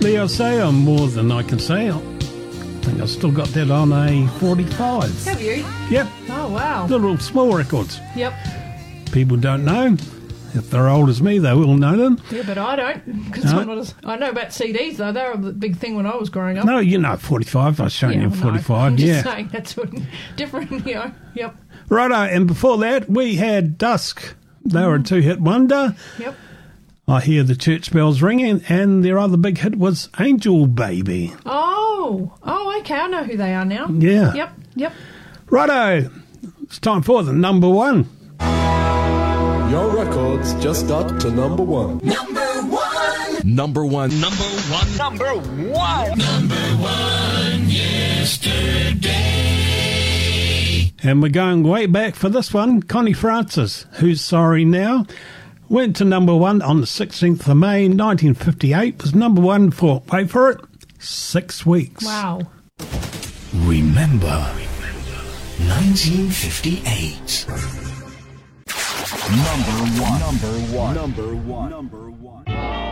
Leo say I'm more than I can say. I think I've still got that on a 45. Have you? Yep, Oh, wow. little small records. Yep. People don't know. If they're old as me, they will know them. Yeah, but I don't. Because No. I'm not as... I know about CDs, though. They were a big thing when I was growing up. No, you know 45. I've shown you I know. 45, I'm just yeah. saying that's different, you know. Yep. Righto, and before that, we had Dusk. They were a two-hit wonder. Yep. I hear the church bells ringing, and their other big hit was Angel Baby. Oh, okay. I know who they are now. Yeah. Yep. Righto, it's time for the number one. Your records just got to number one. Number one. Number one. Number one. Number one. Number one yesterday. And we're going way back for this one. Connie Francis, Who's Sorry Now, went to number one on the 16th of May 1958. Was number one for, wait for it, 6 weeks. Wow. Remember 1958. Number one. Number one. Number one. Number one.